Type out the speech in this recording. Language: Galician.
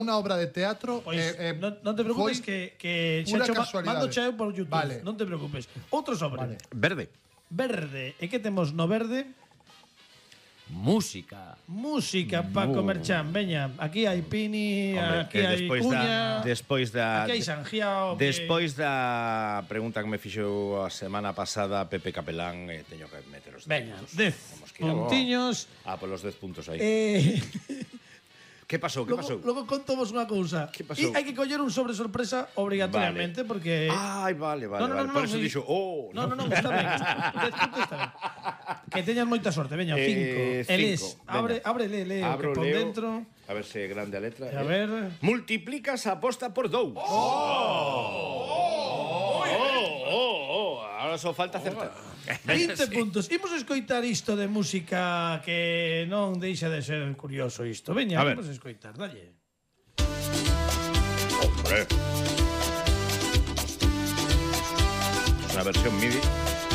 unha obra de teatro. Pois, non te preocupes que pura xa casualidade. mando cheo por YouTube. Vale. Non te preocupes. Outro sobre. Vale. Verde. Verde. E que temos no verde? Música. Música, Paco Merchán. Veña, aquí hai Pini, Hombre, aquí hai Cuña, despois da aquí hai Sanjiao. Despois da pregunta que me fixo a semana pasada Pepe Capelán, teño que meter os 10 Veña, puntos. 10 Vamos, que ir a- puntiños. polos 10 puntos aí. Que pasou? Logo contovos unha cousa. Que pasou? E hai que coller un sobre sorpresa obrigatoriamente porque Ai, vale. No, Por eso sí. dixo, No, está ben. 10 puntos está ben. Que teñas moita sorte, veña, 5. Eles, abre, lee, Abro, que pon leo. dentro. A ver se é grande a letra. A ver. Multiplicas a aposta por 2. Ahora só falta acertar. 20 puntos. Imos escoitar isto de música que non deixa de ser curioso isto. Veña, A ver. vamos a escoitar, dalle. Hombre. Es una versión MIDI.